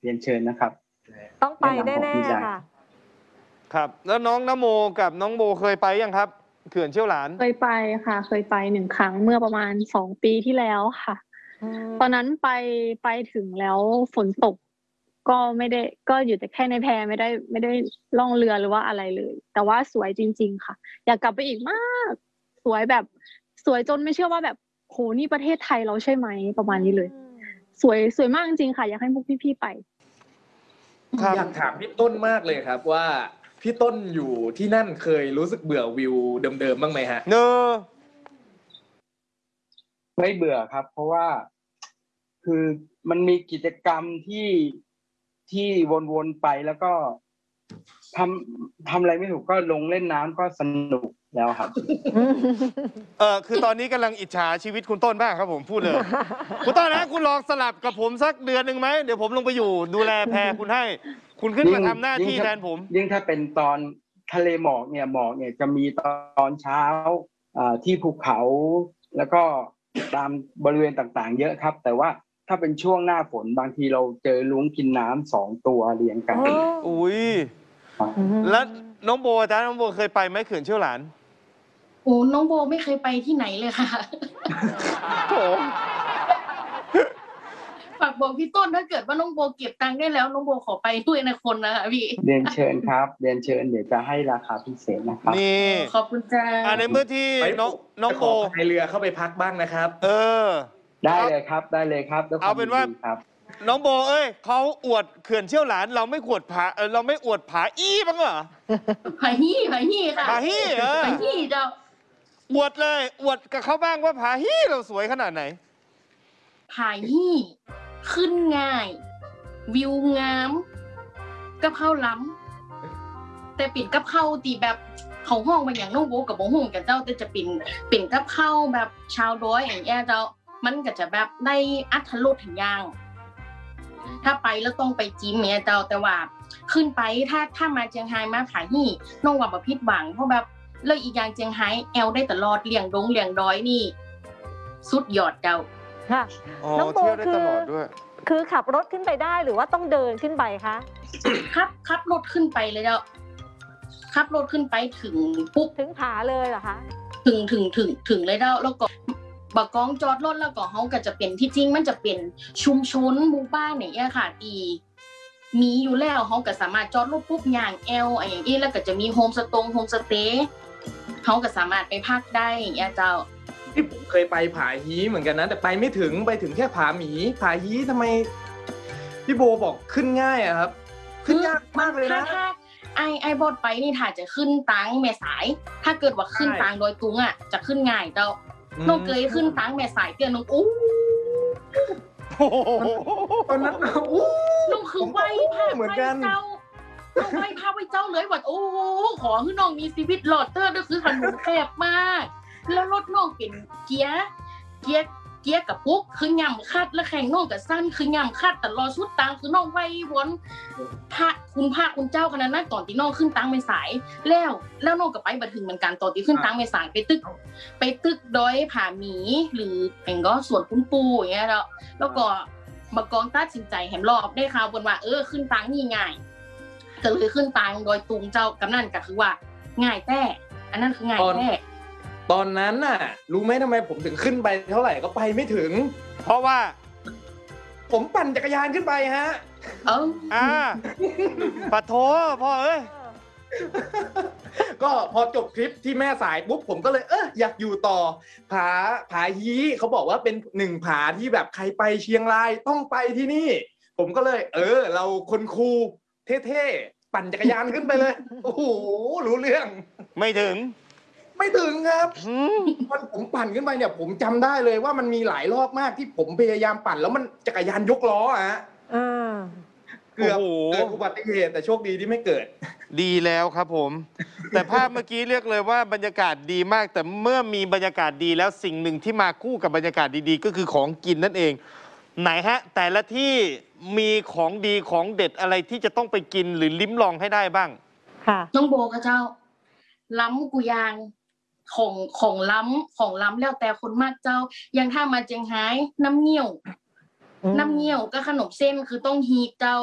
รียนเชิญนะครับต้องไปแน่ๆค่ะครับแล้วน้องนโมกับน้องโบเคยไปยังครับเขื่อนเชี่ยวหลานเคยไปค่ะเคยไป1 ครั้งเมื่อประมาณ2 ปีที่แล้วค่ะตอนนั้นไปถึงแล้วฝนตกก็ไม่ได้ก็อยู่แต่แค่ในแพไม่ได้ล่องเรือหรือว่าอะไรเลยแต่ว่าสวยจริงๆค่ะอยากกลับไปอีกมากสวยแบบสวยจนไม่เชื่อว่าแบบโหนี่ประเทศไทยเราใช่ไหมประมาณนี้เลยสวยมากจริงๆค่ะอยากให้พวกพี่ๆไปอยากถามพี่ต้นมากเลยครับว่าพี่ต้นอยู่ที่นั่นเคยรู้สึกเบื่อวิวเดิมๆบ้างไหมฮะไม่เบื่อครับเพราะว่าคือมันมีกิจกรรมที่วนๆไปแล้วก็ทำอะไรไม่ถูกก็ลงเล่นน้ำก็สนุกแล้วครับคือตอนนี้กำลังอิจฉาชีวิตคุณต้นบ้างครับผมพูดเลยคุณต้นนะคุณลองสลับกับผมสักเดือนหนึ่งไหมเดี๋ยวผมลงไปอยู่ดูแลแพคุณให้คุณขึ้นมาทำหน้าที่แทนผมยิ่งถ้าเป็นตอนทะเลหมอกเนี่ยจะมีตอนเช้าที่ภูเขาแล้วก็ตามบริเวณต่างๆเยอะครับแต่ว่าถ้าเป็นช่วงหน้าฝนบางทีเราเจอลุ้งกินน้ำ2 ตัวเรียงกันอุ้ยแล้วน้องโบอาจารย์น้องโบเคยไปไหมเขื่อนเชี่ยวหลานโอ้น้องโบไม่เคยไปที่ไหนเลยค่ะฝากบอกพี่ต้นถ้าเกิดว่าน้องโบเก็บตังค์ได้แล้วน้องโบขอไปด้วยนะคนนะคะพี่เรียนเชิญครับเรียนเชิญเดี๋ยวจะให้ราคาพิเศษนะครับนี่ขอบคุณจ้าในเมื่อที่น้องโบในเรือเข้าไปพักบ้างนะครับได้เลยครับได้เลยครับเอาเป็นว่าน้องโบเขาอวดเขื่อนเชี่ยวหลานเราไม่อวดผาอี้บ้างเหรอผาฮี่ค่ะผาฮี่ผาฮี่เจ้าอวดเลยอวดกับเขาบ้างว่าผาฮี่เราสวยขนาดไหนผาฮี่ขึ้นง่ายวิวงามกับข้าวล้ำแต่ปิ่นกับข้าวตีแบบเขาห้องบางอย่างน้องโบกับโบห้องกันเจ้าแต่จะปิ่นกับข้าวแบบชาวดอยอย่างเงี้ยเจ้ามันก็จะแบบได้อัธรสถึงอย่างถ้าไปแล้วต้องไปจิ้มเนี่ยเจ้าแต่ว่าขึ้นไปถ้ามาเชียงไฮ้มาผาฮี่น้องว่าบ่ผิดหวังเพราะแบบเลยอีกอย่างเชียงไฮ้แอลได้ตลอดเลี่ยงดงเลี่ยงดอยนี่สุดยอดเจ้าค่ะน้องโบคือขับรถขึ้นไปได้หรือว่าต้องเดินขึ้นไปคะขับรถขึ้นไปเลยเจ้าขับรถขึ้นไปถึงปุ๊บถึงผาเลยเหรอคะถึงเลยเจ้าแล้วก็บักกองจอดรถแล้วก็เขาก็จะเป็นที่จริงมันจะเป็นชุมชนหมู่บ้านเนี่ยค่ะมีอยู่แล้วเขาก็สามารถจอดรถปุ๊บย่างแอลอย่างนี้แล้วก็จะมีโฮมสเตย์เขาก็สามารถไปพักได้อย่างเงี้ยเจ้าที่ผมเคยไปผาฮีเหมือนกันนะแต่ไปไม่ถึงไปถึงแค่ผาหมีผาฮีทำไมพี่โบบอกขึ้นง่ายอะครับขึ้นยากมากเลยนะถ้าไอบอดไปนี่ถ้าจะขึ้นตังแม่สายถ้าเกิดว่าขึ้นตังโดยตุงอ่ะจะขึ้นง่ายเจ้าน้องเคยขึ้นตังแม่สายเตือนน้องตอนนั้นน้องคือไหวผ้าเหมือนกันน้องไหวผ้าไหวเจ้าเลยว่าขอให้น้องมีชีวิตหลอดเตอร์ก็คือถนนแคบมากแล้วรถน้องเป็นเกียร์กับปุ๊กคือย่ำคัดแล้วแข่งน้องกับสั้นคือย่ำคัดแต่รอชุดตังคือน้องไหววนคุณเจ้าขนาดนั้นก่อนที่น้องขึ้นตังไม่สายแล้วน้องกับไปบัดถึงเหมือนกันตอนที่ขึ้นตังไม่สายไปตึกดอยผาหมีหรือเป็นก็สวนคุณปูอย่างเงี้ยแล้วก็บักกองตัดสินใจแหมรอบได้ข่าวบนว่าขึ้นตังนี่ง่ายก็เลยขึ้นตังโดยตุงเจ้ากำนั่นก็คือว่าง่ายแต่อันนั้นคือง่ายแท้ตอนนั้นน่ะรู้ไหมทำไมผมถึงขึ้นไปเท่าไหร่ก็ไปไม่ถึงเพราะว่าผมปั่นจักรยานขึ้นไปฮะปะโถพ่อก็พอจบคลิปที่แม่สายปุ๊บผมก็เลยอยากอยู่ต่อผาฮีเขาบอกว่าเป็น1 ผาที่แบบใครไปเชียงรายต้องไปที่นี่ผมก็เลยเราคนคูลเท่ๆปั่นจักรยานขึ้นไปเลยโอ้โหรู้เรื่องไม่ถึงครับมันผมปั่นขึ้นไปเนี่ยผมจำได้เลยว่ามันมีหลายรอบมากที่ผมพยายามปั่นแล้วมันจักรยานยกล้อเกือบเกิดอุบัติเหตุแต่โชคดีที่ไม่เกิดดีแล้วครับผมแต่ภาพเมื่อกี้เรียกเลยว่าบรรยากาศดีมากแต่เมื่อมีบรรยากาศดีแล้วสิ่งหนึ่งที่มาคู่กับบรรยากาศดีๆก็คือของกินนั่นเองไหนฮะแต่ละที่มีของดีของเด็ดอะไรที่จะต้องไปกินหรือลิ้มลองให้ได้บ้างค่ะน้องโบกับเจ้าล้ำกุยางของล้ำแล้วแต่คนมากเจ้ายังถ้ามาเจียงไฮ้น้ำเงี้ยวก็ขนมเส้นคือต้องฮีบเจ้า